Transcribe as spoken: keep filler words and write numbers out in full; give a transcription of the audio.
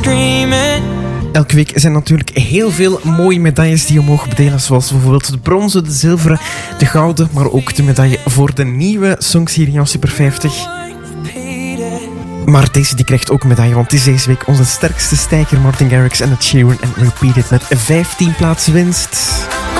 Elke week zijn natuurlijk heel veel mooie medailles die je mogen bedelen, zoals bijvoorbeeld de bronzen, de zilveren, de gouden, maar ook de medaille voor de nieuwe Songs hier in jouw Super vijftig. Maar deze die krijgt ook een medaille, want het is deze week onze sterkste stijger Martin Garrix en het Sheeran en Repeat It met vijftien plaatsen winst.